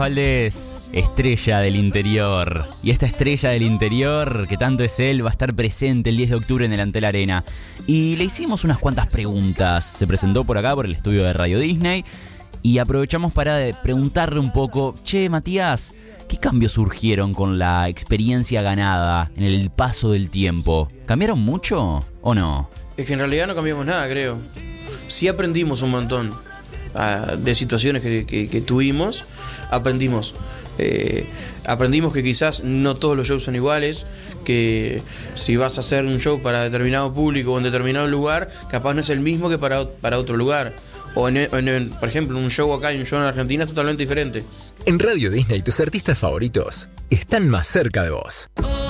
Valdés, estrella del interior. Y esta estrella del interior, que tanto es él, va a estar presente el 10 de octubre en el Antel Arena. Y le hicimos unas cuantas preguntas. Se presentó por acá, por el estudio de Radio Disney. Y aprovechamos para preguntarle un poco: che, Matías, ¿qué cambios surgieron con la experiencia ganada en el paso del tiempo? ¿Cambiaron mucho o no? Es que en realidad no cambiamos nada, creo. Sí aprendimos un montón de situaciones que tuvimos. Aprendimos que quizás no todos los shows son iguales, que si vas a hacer un show para determinado público o en determinado lugar, capaz no es el mismo que para otro lugar. O por ejemplo, un show acá y un show en Argentina es totalmente diferente. En Radio Disney, tus artistas favoritos están más cerca de vos.